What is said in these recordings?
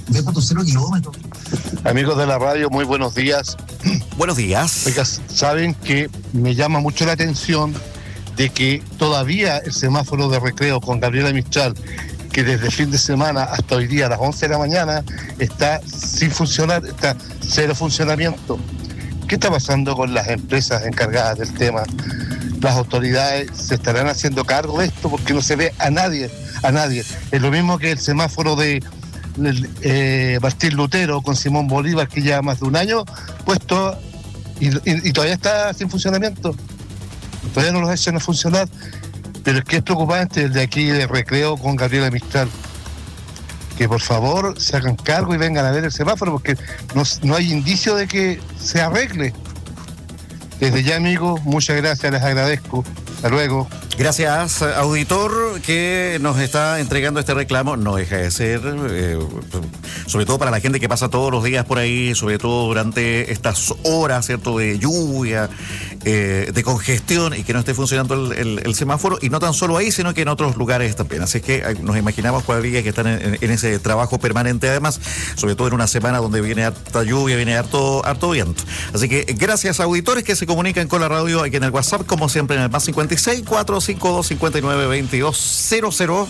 kilómetros. Amigos de la radio, muy buenos días. Buenos días. Oiga, saben que me llama mucho la atención de que todavía el semáforo de Recreo con Gabriela Mistral, que desde el fin de semana hasta hoy día a las 11 de la mañana está sin funcionar, está cero funcionamiento. ¿Qué está pasando con las empresas encargadas del tema? Las autoridades se estarán haciendo cargo de esto porque no se ve a nadie. Es lo mismo que el semáforo de Martín Lutero con Simón Bolívar, que lleva más de un año puesto y todavía está sin funcionamiento. Todavía no los echan a funcionar. Pero es que es preocupante el de aquí de Recreo con Gabriela Mistral. Que por favor se hagan cargo y vengan a ver el semáforo, porque no hay indicio de que se arregle. Desde ya, amigos, muchas gracias, les agradezco. Hasta luego. Gracias, auditor, que nos está entregando este reclamo. No deja de ser, sobre todo para la gente que pasa todos los días por ahí, sobre todo durante estas horas, ¿cierto?, de lluvia, de congestión, y que no esté funcionando el semáforo, y no tan solo ahí, sino que en otros lugares también. Así que nos imaginamos cuadrillas que están en ese trabajo permanente, además, sobre todo en una semana donde viene harta lluvia, viene harto viento. Así que gracias, auditores, que se comunican con la radio aquí en el WhatsApp, como siempre, en el +56 452 59 2200.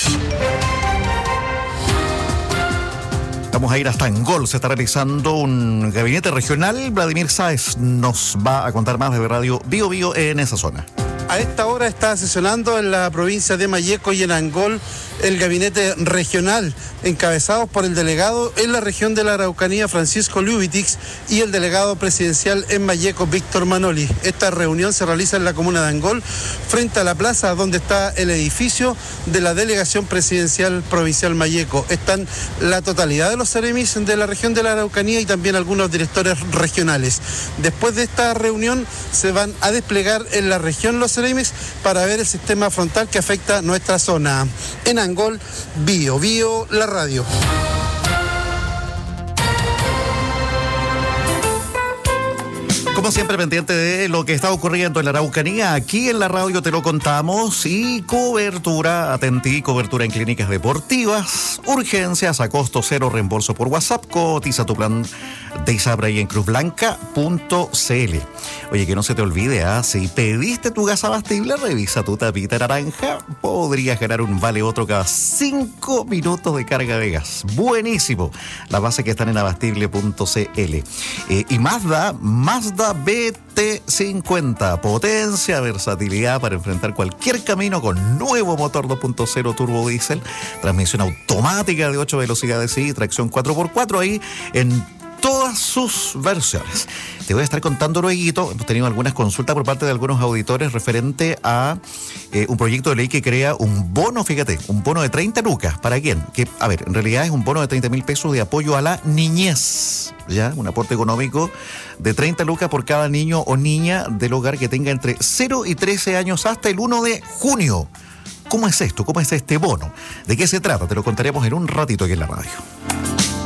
Vamos a ir hasta Angol. Se está realizando un gabinete regional. Vladimir Sáez nos va a contar más de Radio Bio Bio en esa zona. A esta hora está sesionando en la provincia de Malleco y en Angol el gabinete regional, encabezados por el delegado en la región de la Araucanía, Francisco Liubitix, y el delegado presidencial en Malleco, Víctor Manoli. Esta reunión se realiza en la comuna de Angol, frente a la plaza donde está el edificio de la delegación presidencial provincial Malleco. Están la totalidad de los seremis de la región de la Araucanía y también algunos directores regionales. Después de esta reunión se van a desplegar en la región los seremis para ver el sistema frontal que afecta nuestra zona. En Angol, Bio Bio, la radio. Como siempre, pendiente de lo que está ocurriendo en la Araucanía, aquí en la radio te lo contamos. Y cobertura, atentí, cobertura en clínicas deportivas, urgencias a costo cero, reembolso por WhatsApp. Cotiza tu plan de Isabra y en cruzblanca.cl. Oye, que no se te olvide, si pediste tu gas abastible, revisa tu tapita naranja. Podrías ganar un vale otro cada 5 minutos de carga de gas. Buenísimo. Las bases que están en abastible.cl. Y Mazda BT50. Potencia, versatilidad para enfrentar cualquier camino con nuevo motor 2.0 turbo diésel. Transmisión automática de 8 velocidades y tracción 4x4 ahí en todas sus versiones. Te voy a estar contando luego. Hemos tenido algunas consultas por parte de algunos auditores referente a un proyecto de ley que crea un bono, fíjate, un bono de 30 lucas. ¿Para quién? Que, a ver, en realidad es un bono de 30.000 pesos de apoyo a la niñez, ¿ya? Un aporte económico de 30 lucas por cada niño o niña del hogar que tenga entre 0 y 13 años hasta el 1 de junio. ¿Cómo es esto? ¿Cómo es este bono? ¿De qué se trata? Te lo contaremos en un ratito aquí en la radio.